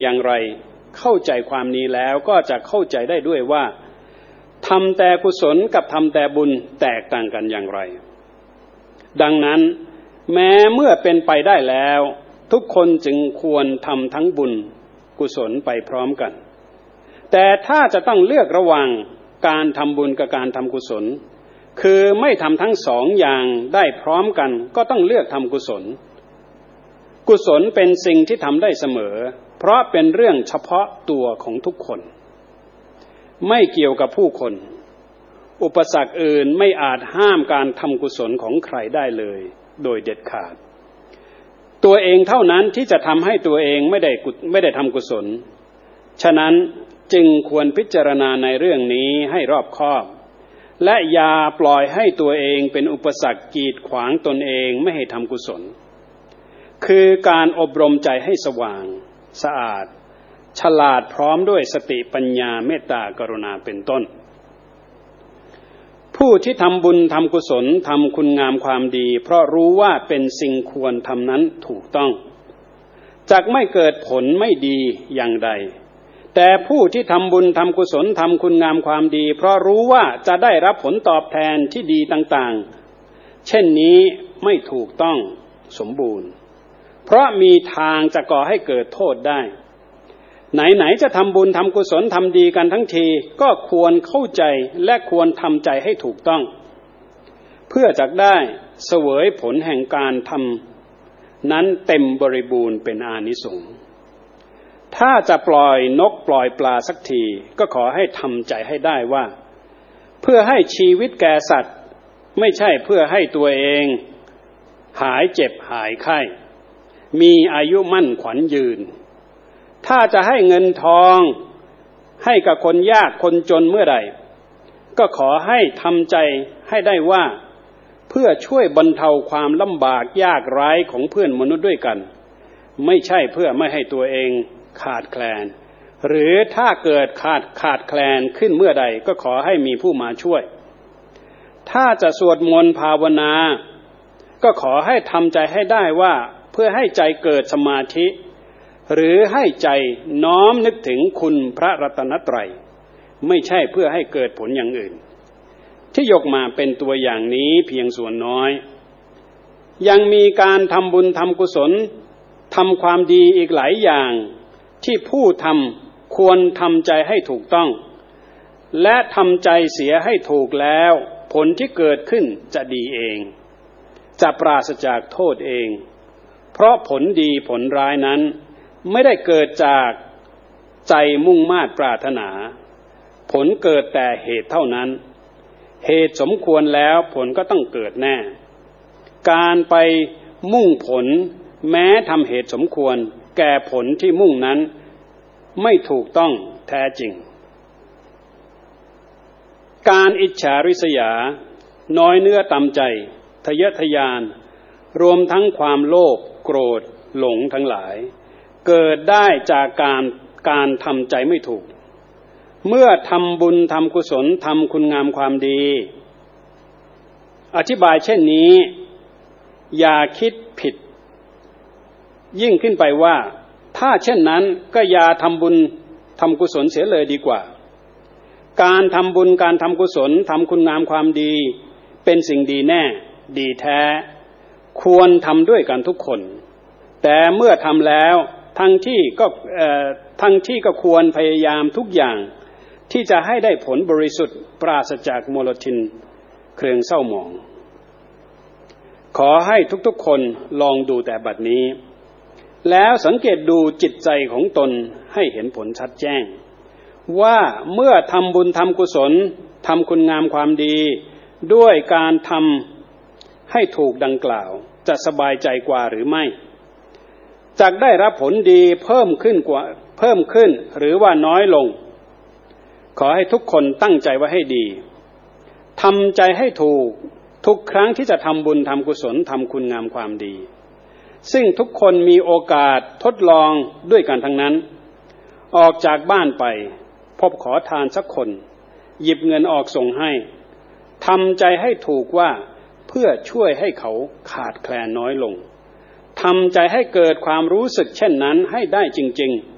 อย่างไรเข้าใจความนี้แล้วก็จะเข้าใจได้ด้วยว่าทำแต่กุศลกับทำแต่บุญแตกต่างกันอย่างไรดังนั้นแม้เมื่อเป็นไปได้แล้วทุกคนจึงควรทำทั้งบุญกุศลไปพร้อมกันแต่ถ้าจะต้องเลือกระหว่างการทำบุญกับการทำกุศลคือไม่ทำทั้งสองอย่างได้พร้อมกันก็ต้องเลือกทำกุศลกุศลเป็นสิ่งที่ทำได้เสมอเพราะเป็นเรื่องเฉพาะตัวของทุกคนไม่เกี่ยวกับผู้คนอุปสรรคอื่นไม่อาจห้ามการทำกุศลของใครได้เลยโดยเด็ดขาดตัวเองเท่านั้นที่จะทำให้ตัวเองไม่ได้ทำกุศลฉะนั้นจึงควรพิจารณาในเรื่องนี้ให้รอบคอบและอย่าปล่อยให้ตัวเองเป็นอุปสรรคกีดขวางตนเองไม่ให้ทำกุศลคือการอบรมใจให้สว่างสะอาดฉลาดพร้อมด้วยสติปัญญาเมตตากรุณาเป็นต้นผู้ที่ทำบุญทำกุศลทำคุณงามความดีเพราะรู้ว่าเป็นสิ่งควรทำนั้นถูกต้องจักไม่เกิดผลไม่ดีอย่างใดแต่ผู้ที่ทำบุญทำกุศลทำคุณงามความดีเพราะรู้ว่าจะได้รับผลตอบแทนที่ดีต่างๆเช่นนี้ไม่ถูกต้องสมบูรณ์เพราะมีทางจะก่อให้เกิดโทษได้ไหนๆจะทำบุญทำกุศลทำดีกันทั้งทีก็ควรเข้าใจและควรทำใจให้ถูกต้องเพื่อจะได้เสวยผลแห่งการทำนั้นเต็มบริบูรณ์เป็นอานิสงส์ถ้าจะปล่อยนกปล่อยปลาสักทีก็ขอให้ทำใจให้ได้ว่าเพื่อให้ชีวิตแก่สัตว์ไม่ใช่เพื่อให้ตัวเองหายเจ็บหายไข้มีอายุมั่นขวัญยืนถ้าจะให้เงินทองให้กับคนยากคนจนเมื่อใดก็ขอให้ทำใจให้ได้ว่าเพื่อช่วยบรรเทาความลำบากยากไร้ของเพื่อนมนุษย์ด้วยกันไม่ใช่เพื่อไม่ให้ตัวเองขาดแคลนหรือถ้าเกิดขาดแคลนขึ้นเมื่อใดก็ขอให้มีผู้มาช่วยถ้าจะสวดมนต์ภาวนาก็ขอให้ทำใจให้ได้ว่าเพื่อให้ใจเกิดสมาธิหรือให้ใจน้อมนึกถึงคุณพระรัตนตรัยไม่ใช่เพื่อให้เกิดผลอย่างอื่นที่ยกมาเป็นตัวอย่างนี้เพียงส่วนน้อยยังมีการทำบุญทำกุศลทำความดีอีกหลายอย่างที่ผู้ทำควรทำใจให้ถูกต้องและทำใจเสียให้ถูกแล้วผลที่เกิดขึ้นจะดีเองจะปราศจากโทษเองเพราะผลดีผลร้ายนั้นไม่ได้เกิดจากใจมุ่งมา่ปรารถนาผลเกิดแต่เหตุเท่านั้นเหตุสมควรแล้วผลก็ต้องเกิดแน่การไปมุ่งผลแม้ทำเหตุสมควรแก่ผลที่มุ่งนั้นไม่ถูกต้องแท้จริงการอิจฉาริษยาน้อยเนื้อต่ำใจทะเยอทะยานรวมทั้งความโลภโกรธหลงทั้งหลายเกิดได้จากการทำใจไม่ถูกเมื่อทำบุญทำกุศลทำคุณงามความดีอธิบายเช่นนี้อย่าคิดผิดยิ่งขึ้นไปว่าถ้าเช่นนั้นก็อย่าทำบุญทำกุศลเสียเลยดีกว่าการทำบุญการทำกุศลทำคุณงามความดีเป็นสิ่งดีแน่ดีแท้ควรทำด้วยกันทุกคนแต่เมื่อทำแล้วทั้งที่ก็ควรพยายามทุกอย่างที่จะให้ได้ผลบริสุทธิ์ปราศจากมลทินเครื่องเศร้าหมองขอให้ทุกๆคนลองดูแต่บัดนี้แล้วสังเกตดูจิตใจของตนให้เห็นผลชัดแจ้งว่าเมื่อทำบุญทำกุศลทำคุณงามความดีด้วยการทำให้ถูกดังกล่าวจะสบายใจกว่าหรือไม่จักได้รับผลดีเพิ่มขึ้นหรือว่าน้อยลงขอให้ทุกคนตั้งใจไว้ให้ดีทำใจให้ถูกทุกครั้งที่จะทำบุญทำกุศลทำคุณงามความดีซึ่งทุกคนมีโอกาสทดลองด้วยกันทั้งนั้นออกจากบ้านไปพบขอทานสักคนหยิบเงินออกส่งให้ทำใจให้ถูกว่าเพื่อช่วยให้เขาขาดแคลนน้อยลงทำใจให้เกิดความรู้สึกเช่นนั้นให้ได้จริงๆ